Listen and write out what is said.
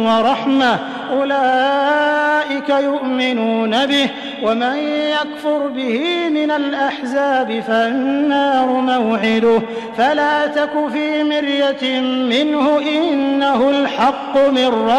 ورحمة أولئك يؤمنون به ومن يكفر به من الأحزاب فالنار موعده فلا تك في مرية منه إنه الحق من ربك